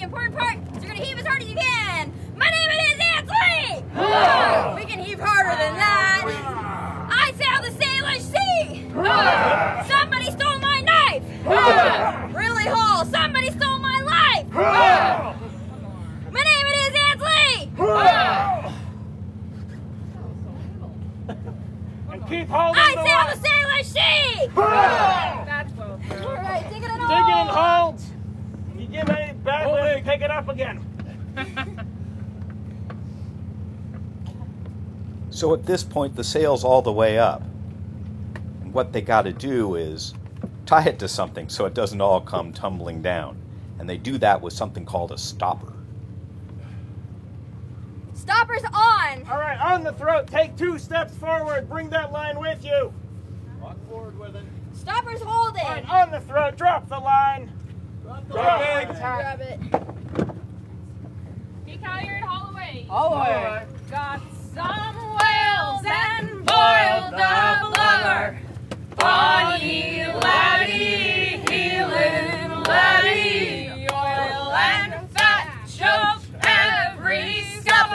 the important part is you're gonna heave as hard as you can. My name is Ansley! We can heave harder than that. I sail the Salish Sea! Somebody stole my knife! Really, Hall, somebody stole my life! My name is Ansley! And keep holding I the sail line. the Salish Sea! That's well thrown. All right, dig it and Dig it and hold. You give any back, we pick it up again. So at this point, the sail's all the way up. And what they got to do is tie it to something so it doesn't all come tumbling down. And they do that with something called a stopper. Stopper's on! All right, on the throat. Take 2 steps forward. Bring that line with you. Walk forward with it. Stopper's holding! All right, on the throat. Drop the line. Drop it. Grab it. Peak Halyard, haul away. All right. Got some whales and boiled the blubber.